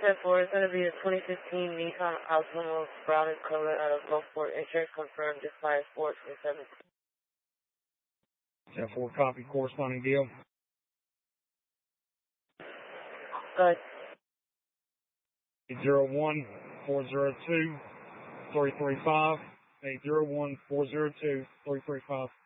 10-4, it's going to be a 2015 Nissan Altima brown in color out of Gulfport. Insurance confirmed, just fired 427. 10-4, copy, corresponding deal. Go ahead. 801-402-335. 801-402-335.